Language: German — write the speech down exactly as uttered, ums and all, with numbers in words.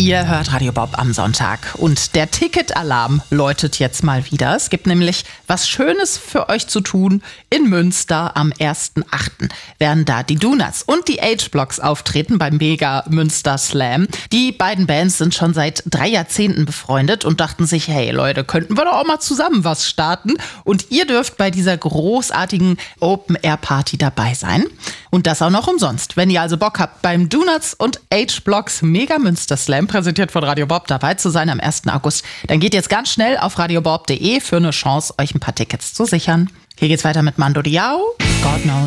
Ihr hört Radio Bob am Sonntag und der Ticketalarm läutet jetzt mal wieder. Es gibt nämlich was Schönes für euch zu tun. In Münster am ersten achten werden da die Donuts und die H-Blocks auftreten beim Mega Münster Slam. Die beiden Bands sind schon seit drei Jahrzehnten befreundet und dachten sich, hey Leute, könnten wir doch auch mal zusammen was starten. Und ihr dürft bei dieser großartigen Open-Air-Party dabei sein. Und das auch noch umsonst. Wenn ihr also Bock habt, beim Donuts und H-Blocks Mega Münster Slam, präsentiert von Radio Bob, dabei zu sein am ersten August, dann geht jetzt ganz schnell auf radiobob punkt de für eine Chance, euch ein paar Tickets zu sichern. Hier geht's weiter mit Mando Diao. God knows.